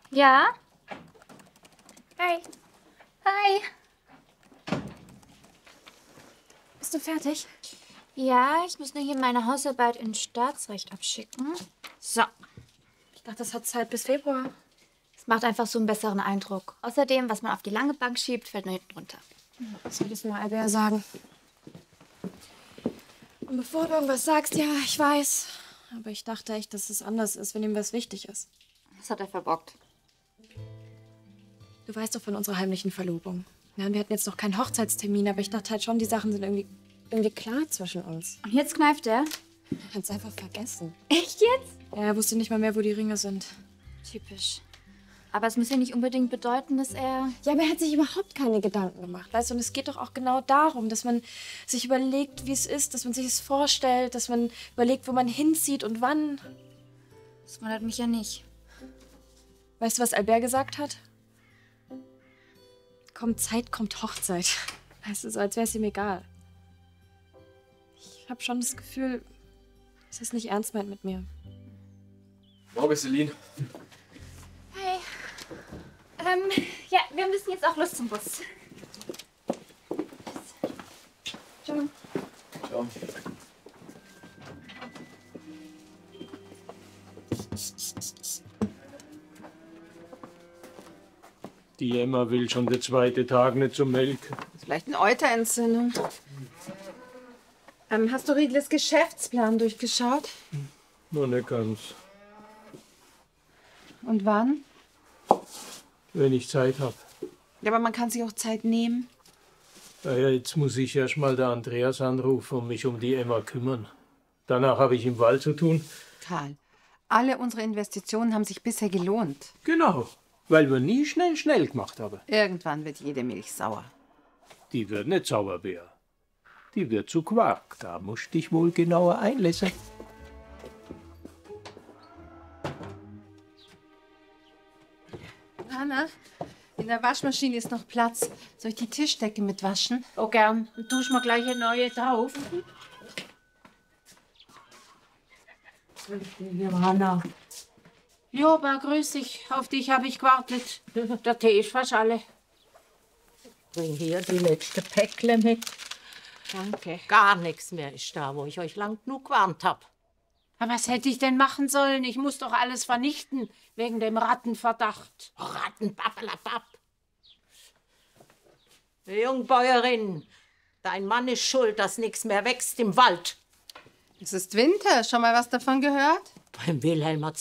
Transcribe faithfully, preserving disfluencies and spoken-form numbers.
Ja? Hey. Hi. Bist du fertig? Ja, ich muss nur hier meine Hausarbeit in Staatsrecht abschicken. So. Ich dachte, das hat Zeit bis Februar. Es macht einfach so einen besseren Eindruck. Außerdem, was man auf die lange Bank schiebt, fällt nur hinten runter. Was soll ich nur Albert sagen? Und bevor du irgendwas sagst, ja, ich weiß. Aber ich dachte echt, dass es anders ist, wenn ihm was wichtig ist. Das hat er verbockt. Du weißt doch von unserer heimlichen Verlobung. Ja, wir hatten jetzt noch keinen Hochzeitstermin, aber ich dachte halt schon, die Sachen sind irgendwie, irgendwie klar zwischen uns. Und jetzt kneift er? Er hat's einfach vergessen. Echt jetzt? Ja, er wusste nicht mal mehr, wo die Ringe sind. Typisch. Aber es muss ja nicht unbedingt bedeuten, dass er... Ja, aber er hat sich überhaupt keine Gedanken gemacht. Weißt du, und es geht doch auch genau darum, dass man sich überlegt, wie es ist, dass man sich es vorstellt, dass man überlegt, wo man hinzieht und wann. Das wundert mich ja nicht. Weißt du, was Albert gesagt hat? Kommt Zeit, kommt Hochzeit. Weißt du, so als wäre es ihm egal. Ich habe schon das Gefühl, dass er es nicht ernst meint mit mir. Morgen, Celine. Hi. Ähm, ja, wir müssen jetzt auch los zum Bus. Ciao. Ciao. Die Emma will schon den zweiten Tag nicht zum Melken. Vielleicht eine Euterentzündung. Ähm, hast du Riegles Geschäftsplan durchgeschaut? Noch nicht ganz. Und wann? Wenn ich Zeit habe. Ja, aber man kann sich auch Zeit nehmen. Naja, jetzt muss ich erst mal der Andreas anrufen und mich um die Emma kümmern. Danach habe ich im Wald zu tun. Karl, alle unsere Investitionen haben sich bisher gelohnt. Genau, weil wir nie schnell schnell gemacht haben. Irgendwann wird jede Milch sauer. Die wird nicht sauer, Bär. Die wird zu Quark. Da musst du dich wohl genauer einlesen. Hanna, in der Waschmaschine ist noch Platz. Soll ich die Tischdecke mitwaschen? Oh, gern. Dann tust mir gleich eine neue drauf. Johanna. Joba, grüß dich. Auf dich habe ich gewartet. Der Tee ist fast alle. Bring hier die letzte Päckle mit. Danke. Gar nichts mehr ist da, wo ich euch lang genug gewarnt hab. Aber was hätte ich denn machen sollen? Ich muss doch alles vernichten, wegen dem Rattenverdacht. Rattenpappelapapp. Jungbäuerin, dein Mann ist schuld, dass nichts mehr wächst im Wald. Es ist Winter. Schon mal was davon gehört? Beim Wilhelm hat